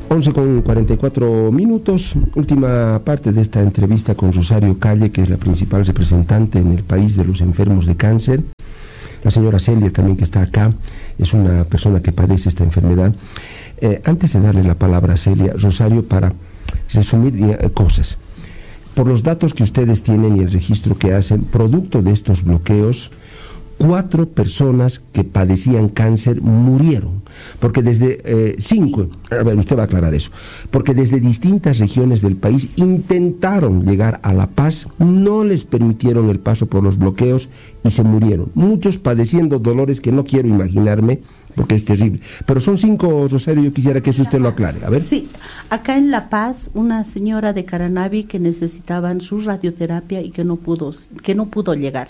11:44, última parte de esta entrevista con Rosario Calle, que es la principal representante en el país de los enfermos de cáncer. La señora Celia también, que está acá, es una persona que padece esta enfermedad. Antes de darle la palabra a Celia, Rosario, para resumir cosas. Por los datos que ustedes tienen y el registro que hacen, producto de estos bloqueos, 4 personas que padecían cáncer murieron, porque desde 5, a ver, usted va a aclarar eso, porque desde distintas regiones del país intentaron llegar a La Paz, no les permitieron el paso por los bloqueos y se murieron, muchos padeciendo dolores que no quiero imaginarme, porque es terrible. Pero son 5, Rosario, yo quisiera que eso usted lo aclare. A ver. Sí, acá en La Paz, una señora de Caranavi que necesitaban su radioterapia y que no pudo llegar.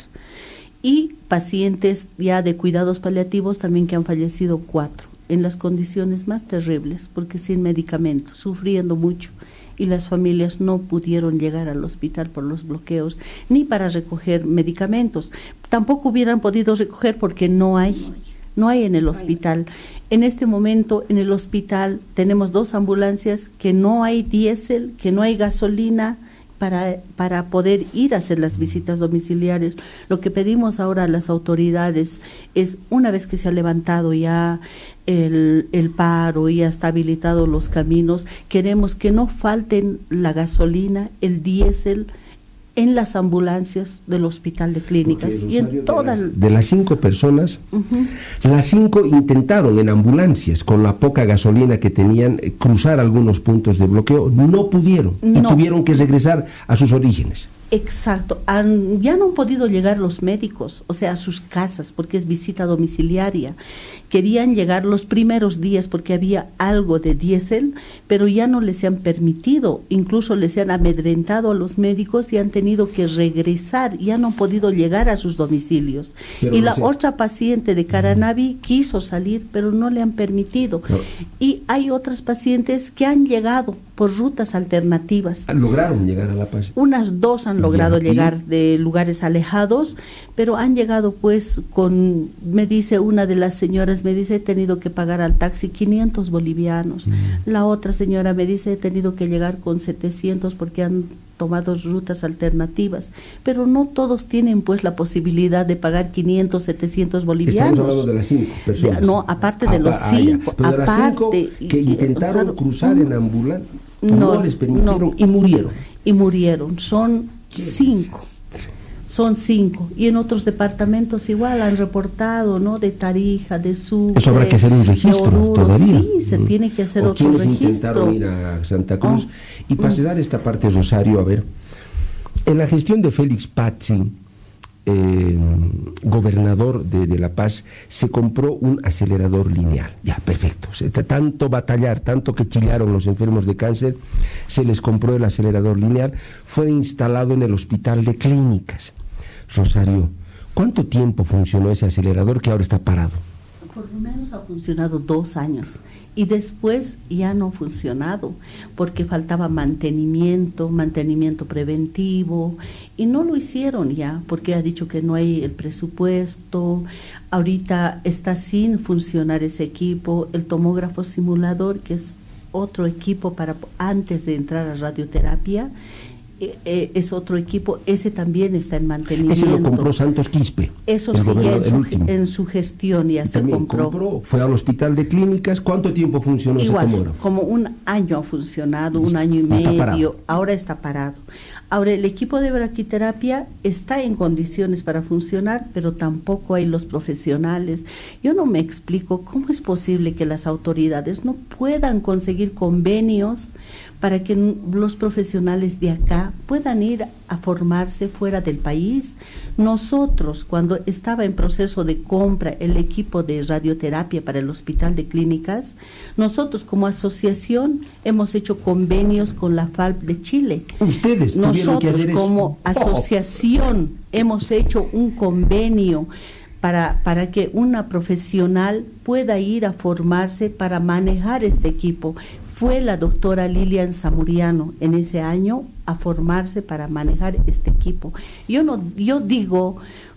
Y pacientes ya de cuidados paliativos también que han fallecido 4, en las condiciones más terribles, porque sin medicamentos, sufriendo mucho. Y las familias no pudieron llegar al hospital por los bloqueos, ni para recoger medicamentos. Tampoco hubieran podido recoger porque no hay en el hospital. En este momento en el hospital tenemos 2 ambulancias, que no hay diésel, que no hay gasolina para poder ir a hacer las visitas domiciliarias. Lo que pedimos ahora a las autoridades es, una vez que se ha levantado ya el paro y ha estabilizado los caminos, queremos que no falten la gasolina, el diésel, en las ambulancias del Hospital de Clínicas. Porque, y Rosario, en todas de las 5 personas, las 5 intentaron en ambulancias, con la poca gasolina que tenían, cruzar algunos puntos de bloqueo, no pudieron, y tuvieron que regresar a sus orígenes. Exacto, ya no han podido llegar los médicos, o sea, a sus casas, porque es visita domiciliaria. Querían llegar los primeros días porque había algo de diésel, pero ya no les han permitido, incluso les han amedrentado a los médicos y han tenido que regresar, ya no han podido llegar a sus domicilios. Pero y la otra paciente de Caranavi quiso salir, pero no le han permitido. No. Y hay otras pacientes que han llegado por rutas alternativas. ¿Lograron llegar a La Paz? Unas 2 han logrado llegar de lugares alejados, pero han llegado pues me dice una de las señoras, me dice, he tenido que pagar al taxi 500 bolivianos. La otra señora me dice, he tenido que llegar con 700 porque han tomado rutas alternativas, pero no todos tienen pues la posibilidad de pagar 500, 700 bolivianos. Estamos hablando de las 5 personas. No, aparte de los 5. Pero de las 5 que intentaron cruzar en ambulancia, no les permitieron y murieron. Y murieron, son 5. Son 5, y en otros departamentos igual han reportado, ¿no? De Tarija, de Sucre. Eso habrá que hacer un registro todavía. Sí, se tiene que hacer otro registro. Intentaron ir a Santa Cruz. Y para dar esta parte, Rosario, a ver, en la gestión de Félix Pazzi, gobernador de La Paz, se compró un acelerador lineal. Ya, perfecto. Tanto batallar, tanto que chillaron los enfermos de cáncer, se les compró el acelerador lineal, fue instalado en el Hospital de Clínicas. Rosario, ¿cuánto tiempo funcionó ese acelerador que ahora está parado? Por lo menos ha funcionado 2 años y después ya no ha funcionado porque faltaba mantenimiento preventivo y no lo hicieron ya porque ha dicho que no hay el presupuesto. Ahorita está sin funcionar ese equipo, el tomógrafo simulador, que es otro equipo para antes de entrar a radioterapia. Es otro equipo, ese también está en mantenimiento. Ese lo compró Santos Quispe. Eso sí, en su gestión ya se compró. Fue al Hospital de Clínicas. ¿Cuánto tiempo funcionó ese tomógrafo? Como 1 año ha funcionado, 1 año y medio. Parado. Ahora está parado. Ahora, el equipo de braquiterapia está en condiciones para funcionar, pero tampoco hay los profesionales. Yo no me explico cómo es posible que las autoridades no puedan conseguir convenios para que los profesionales de acá puedan ir a formarse fuera del país. Nosotros, cuando estaba en proceso de compra el equipo de radioterapia para el Hospital de Clínicas, nosotros como asociación hemos hecho convenios con la FALP de Chile. Ustedes tuvieron que hacer eso. Nosotros como asociación hemos hecho un convenio para que una profesional pueda ir a formarse para manejar este equipo. Fue la doctora Lilian Zamuriano en ese año a formarse para manejar este equipo. Yo digo,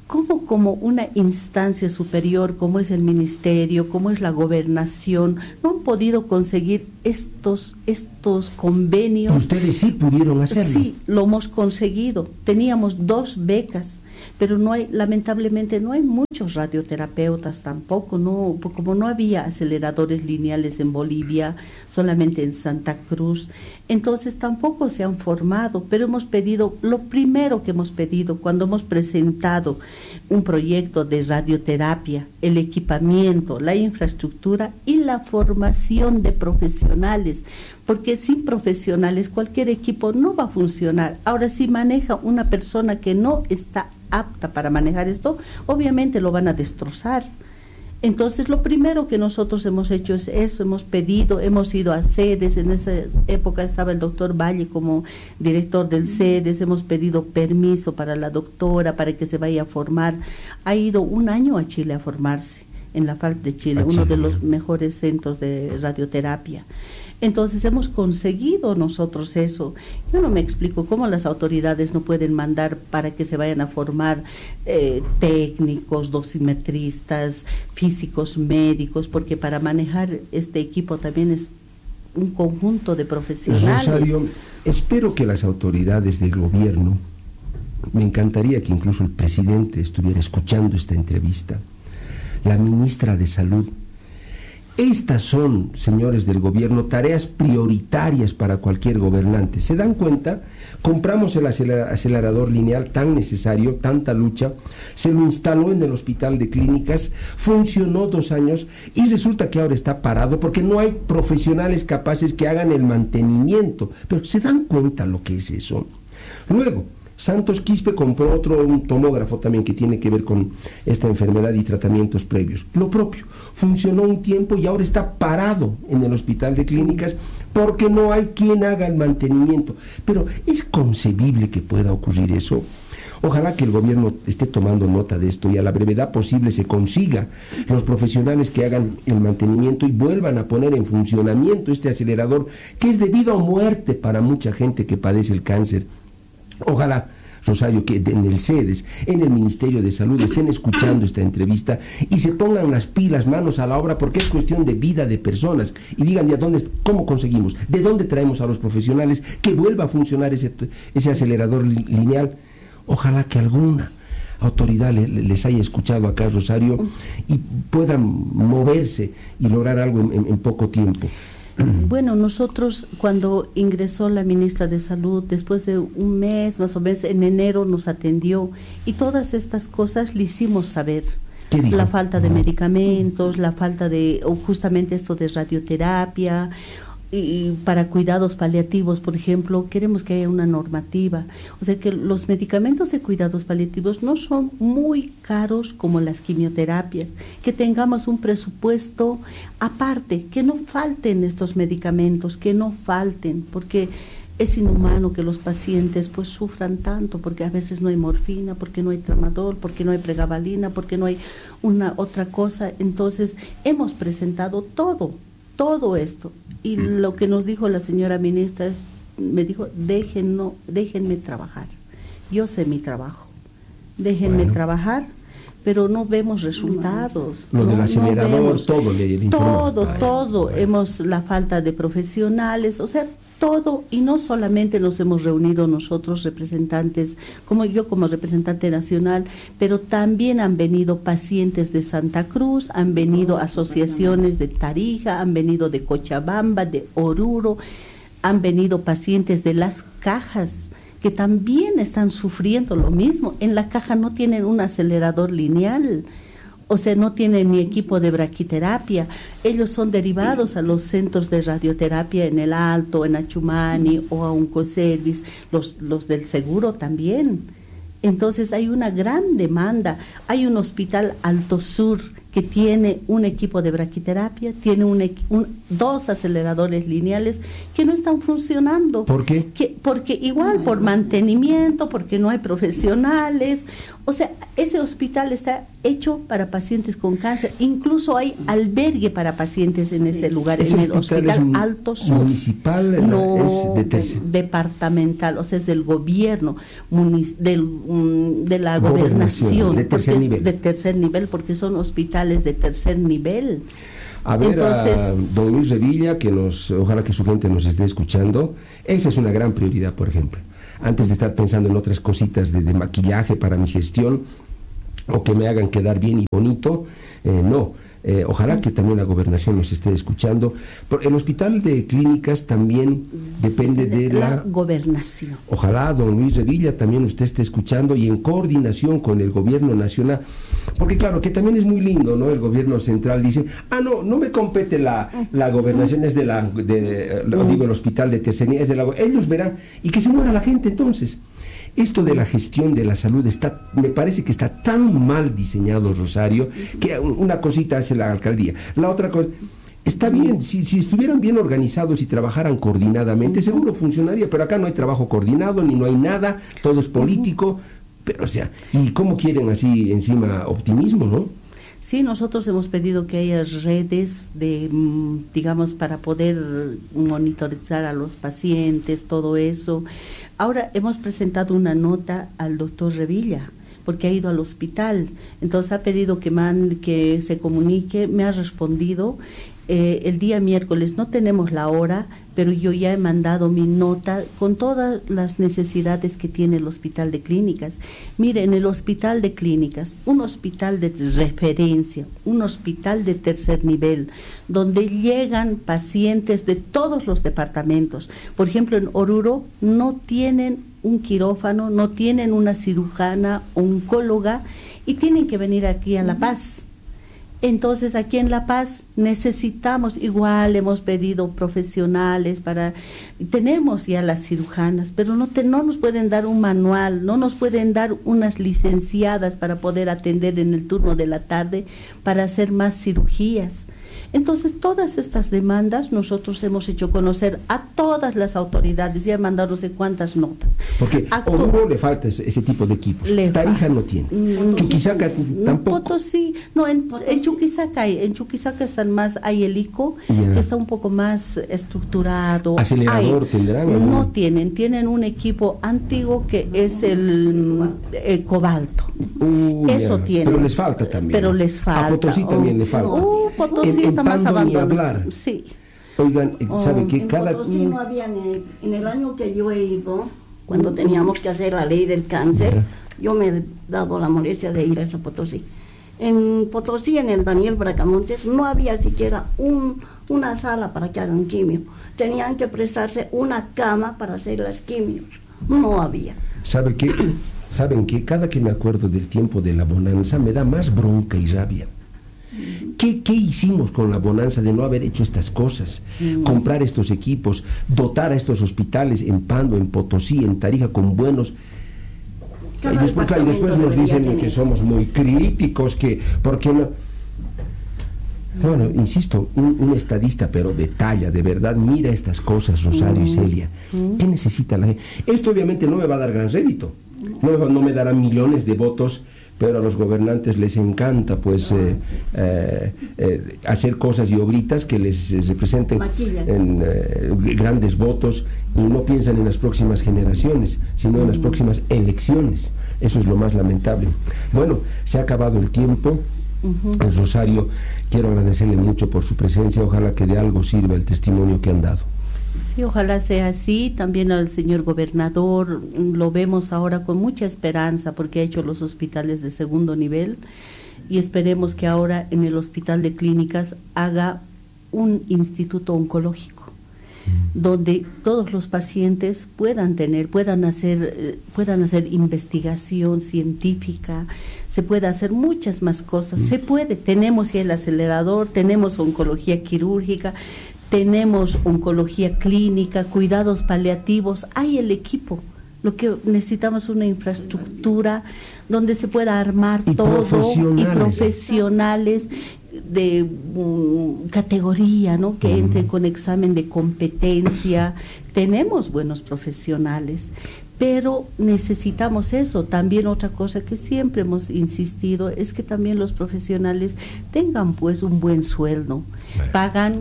¿cómo como una instancia superior, como es el ministerio, como es la gobernación, no han podido conseguir estos convenios? Ustedes sí pudieron hacerlo. Sí, lo hemos conseguido. Teníamos 2 becas, pero lamentablemente no hay muchos radioterapeutas tampoco, como no había aceleradores lineales en Bolivia, solamente en Santa Cruz, entonces tampoco se han formado, pero hemos pedido, lo primero que hemos pedido cuando hemos presentado un proyecto de radioterapia, el equipamiento, la infraestructura y la formación de profesionales, porque sin profesionales cualquier equipo no va a funcionar. Ahora, si maneja una persona que no está apta para manejar esto, obviamente lo van a destrozar. Entonces, lo primero que nosotros hemos hecho es eso, hemos pedido, hemos ido a sedes, en esa época estaba el doctor Valle como director del sedes, hemos pedido permiso para la doctora para que se vaya a formar. Ha ido 1 año a Chile a formarse, en la FALC de Chile, uno de los mejores centros de radioterapia. Entonces hemos conseguido nosotros eso. Yo no me explico cómo las autoridades no pueden mandar para que se vayan a formar técnicos, dosimetristas, físicos, médicos, porque para manejar este equipo también es un conjunto de profesionales. Rosario, espero que las autoridades del gobierno, me encantaría que incluso el presidente estuviera escuchando esta entrevista, la ministra de Salud. Estas son, señores del gobierno, tareas prioritarias para cualquier gobernante. ¿Se dan cuenta? Compramos el acelerador lineal tan necesario, tanta lucha, se lo instaló en el hospital de clínicas, funcionó 2 años y resulta que ahora está parado porque no hay profesionales capaces que hagan el mantenimiento. Pero ¿se dan cuenta lo que es eso? Luego, Santos Quispe compró un tomógrafo también que tiene que ver con esta enfermedad y tratamientos previos. Lo propio, funcionó un tiempo y ahora está parado en el hospital de clínicas porque no hay quien haga el mantenimiento. Pero ¿es concebible que pueda ocurrir eso? Ojalá que el gobierno esté tomando nota de esto y a la brevedad posible se consiga los profesionales que hagan el mantenimiento y vuelvan a poner en funcionamiento este acelerador que es de vida o muerte para mucha gente que padece el cáncer. Ojalá, Rosario, que en el SEDES, en el Ministerio de Salud, estén escuchando esta entrevista y se pongan las pilas, manos a la obra, porque es cuestión de vida de personas. Y digan, ¿cómo conseguimos? ¿De dónde traemos a los profesionales que vuelva a funcionar ese acelerador lineal? Ojalá que alguna autoridad les haya escuchado acá, Rosario, y puedan moverse y lograr algo en poco tiempo. Bueno, nosotros cuando ingresó la ministra de Salud, después de 1 mes, más o menos en enero nos atendió y todas estas cosas le hicimos saber. La falta de medicamentos, la falta de, justamente esto de radioterapia, y para cuidados paliativos, por ejemplo, queremos que haya una normativa, o sea que los medicamentos de cuidados paliativos no son muy caros como las quimioterapias, que tengamos un presupuesto aparte, que no falten estos medicamentos, que no falten, porque es inhumano que los pacientes pues sufran tanto, porque a veces no hay morfina, porque no hay tramadol, porque no hay pregabalina, porque no hay una otra cosa. Entonces hemos presentado todo esto. Y lo que nos dijo la señora ministra me dijo, déjenme trabajar. Yo sé mi trabajo. Déjenme trabajar, pero no vemos resultados. Lo del acelerador, todo le informó. Todo. Hemos la falta de profesionales, o sea, todo, y no solamente nos hemos reunido nosotros representantes, como yo como representante nacional, pero también han venido pacientes de Santa Cruz, han venido asociaciones de Tarija, han venido de Cochabamba, de Oruro, han venido pacientes de Las Cajas, que también están sufriendo lo mismo. En La Caja no tienen un acelerador lineal, o sea, no tienen ni equipo de braquiterapia. Ellos son derivados a los centros de radioterapia en El Alto, en Achumani o a Oncoservice, los del seguro también. Entonces hay una gran demanda. Hay un hospital Alto Sur que tiene un equipo de braquiterapia, tiene 2 aceleradores lineales que no están funcionando. ¿Por qué? Porque igual por mantenimiento, porque no hay profesionales, O sea, ese hospital está hecho para pacientes con cáncer. Incluso hay albergue para pacientes en este lugar, en el Hospital Alto Sur. ¿Municipal? No, es departamental, o sea, es del gobierno, de la gobernación. De tercer nivel. De tercer nivel, porque son hospitales de tercer nivel. A ver, entonces, a don Luis Revilla, ojalá que su gente nos esté escuchando, esa es una gran prioridad, por ejemplo. Antes de estar pensando en otras cositas de maquillaje para mi gestión o que me hagan quedar bien y bonito, no. Ojalá que también la gobernación nos esté escuchando. El hospital de clínicas también depende de la gobernación. Ojalá don Luis Revilla también usted esté escuchando y en coordinación con el gobierno nacional, porque claro que también es muy lindo, ¿no? El gobierno central dice, no me compete la gobernación, es el hospital de tercer nivel, es de la, ellos verán, y que se muera la gente entonces. Esto de la gestión de la salud me parece que está tan mal diseñado, Rosario, que una cosita hace la alcaldía. La otra cosa, está bien, si estuvieran bien organizados y trabajaran coordinadamente, seguro funcionaría, pero acá no hay trabajo coordinado, ni no hay nada, todo es político, pero o sea, ¿y cómo quieren así encima optimismo, no? Sí, nosotros hemos pedido que haya redes digamos, para poder monitorizar a los pacientes, todo eso. Ahora hemos presentado una nota al doctor Revilla, porque ha ido al hospital, entonces ha pedido que se comunique, me ha respondido. El día miércoles no tenemos la hora, pero yo ya he mandado mi nota con todas las necesidades que tiene el hospital de clínicas. Mire, en el hospital de clínicas, un hospital de referencia, un hospital de tercer nivel, donde llegan pacientes de todos los departamentos. Por ejemplo, en Oruro no tienen un quirófano, no tienen una cirujana, oncóloga, y tienen que venir aquí a La Paz. Entonces, aquí en La Paz necesitamos, igual hemos pedido profesionales tenemos ya las cirujanas, pero no nos pueden dar un manual, no nos pueden dar unas licenciadas para poder atender en el turno de la tarde, para hacer más cirugías. Entonces, todas estas demandas nosotros hemos hecho conocer a todas las autoridades y he mandado no sé cuántas notas. Porque a Oruro le falta ese tipo de equipos. Tarija no tiene. Chuquisaca tampoco. Potosí, no, en Chuquisaca están más, hay el ICO, que está un poco más estructurado. ¿Acelerador tendrán? No tienen un equipo antiguo que es el cobalto. Eso tiene. Pero les falta también. Pero les falta. A Potosí también le falta. Potosí está más abandonado. Sí. Oigan, ¿saben qué? En Potosí no había, en el año que yo he ido, cuando teníamos que hacer la ley del cáncer, yo me he dado la molestia de ir a esa Potosí. En Potosí, en el Daniel Bracamontes, no había siquiera una sala para que hagan quimio. Tenían que prestarse una cama para hacer las quimios. No había. ¿Saben qué? Cada que me acuerdo del tiempo de la bonanza, me da más bronca y rabia. ¿Qué hicimos con la bonanza de no haber hecho estas cosas? Comprar estos equipos, dotar a estos hospitales en Pando, en Potosí, en Tarija con buenos... Y después nos dicen que somos muy críticos, que ¿por qué no? Bueno, insisto, un estadista, pero de talla, de verdad, mira estas cosas, Rosario y Celia. ¿Qué necesita la gente? Esto obviamente no me va a dar gran rédito, no me dará millones de votos, pero a los gobernantes les encanta pues hacer cosas y obritas que les representen en grandes votos, y no piensan en las próximas generaciones, sino en las próximas elecciones. Eso es lo más lamentable. Bueno, se ha acabado el tiempo. Rosario, quiero agradecerle mucho por su presencia, ojalá que de algo sirva el testimonio que han dado. Sí, ojalá sea así. También al señor gobernador lo vemos ahora con mucha esperanza, porque ha hecho los hospitales de segundo nivel, y esperemos que ahora en el hospital de clínicas haga un instituto oncológico donde todos los pacientes puedan hacer investigación científica, se puede hacer muchas más cosas, se puede, tenemos ya el acelerador, tenemos oncología quirúrgica, tenemos oncología clínica, cuidados paliativos, hay el equipo. Lo que necesitamos es una infraestructura donde se pueda armar todo, y profesionales categoría, ¿no? Que entren con examen de competencia. Tenemos buenos profesionales, pero necesitamos eso. También otra cosa que siempre hemos insistido es que también los profesionales tengan pues un buen sueldo. Pagan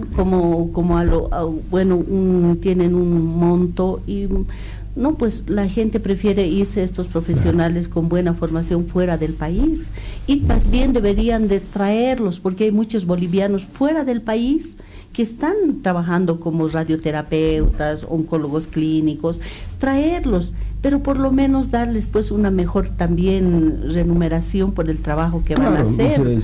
tienen un monto y no, pues la gente prefiere irse a estos profesionales con buena formación fuera del país, y más bien deberían de traerlos, porque hay muchos bolivianos fuera del país que están trabajando como radioterapeutas, oncólogos clínicos, traerlos, pero por lo menos darles pues una mejor también remuneración por el trabajo que van a hacer.